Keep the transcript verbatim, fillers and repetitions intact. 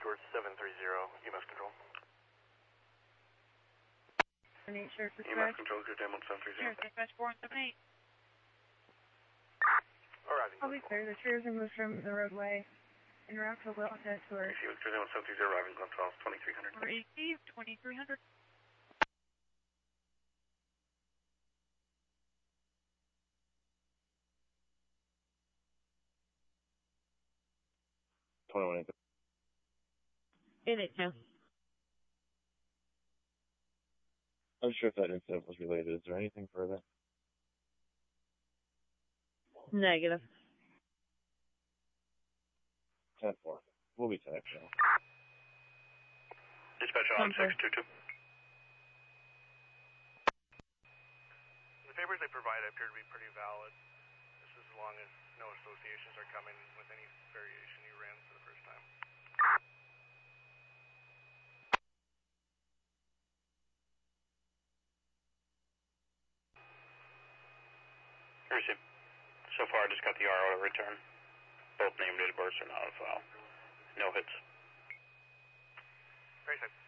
George seven three zero, E M S control. eight, Sheriff E M S control, good day, one seven three zero. Sheriff Dispatch four one seven eight. Arriving. I'll be clear, the tree was removed from the roadway en route to Wilton Tour. A C Victor one seven three zero, arriving Glen twelve, twenty-three hundred. Or A C, twenty-three hundred. twenty-one eight. eight eight two. I'm sure if that incident was related. Is there anything further? Negative. ten four. We'll be connected now. Dispatch on six two two. The papers they provide appear to be pretty valid. This is as long as no associations are coming with any variation you ran for the first time. Receive. So far, I just got the R O to return. Both name date of births are not on file. No hits. Very safe.